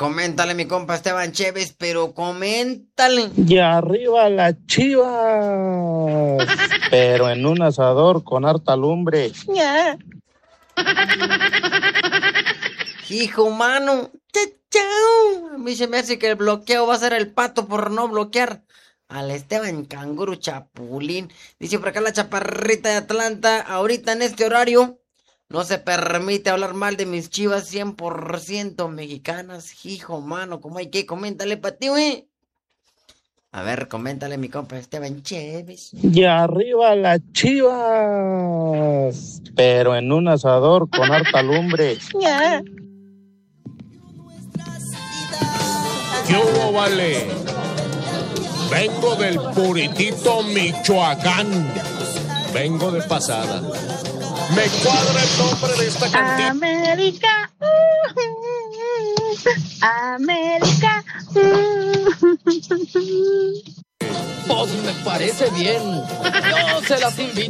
coméntale, mi compa Esteban Chévez, pero coméntale. Y arriba las Chivas, pero en un asador con harta lumbre. Hijo mano, chao. A mí se me hace que el bloqueo va a ser el Pato por no bloquear al Esteban Canguro Chapulín. Dice por acá la chaparrita de Atlanta, ahorita en este horario no se permite hablar mal de mis Chivas 100% mexicanas. Hijo mano, ¿cómo hay que? Coméntale pa' ti, güey. A ver, coméntale mi compa Esteban Chévez. Y arriba las Chivas, pero en un asador con harta lumbre. ¿Qué hubo, vale? Vengo del Puritito, Michoacán. Vengo de pasada. Me cuadra el nombre de esta cantina. América, América. Pues me parece bien. Yo se las invito.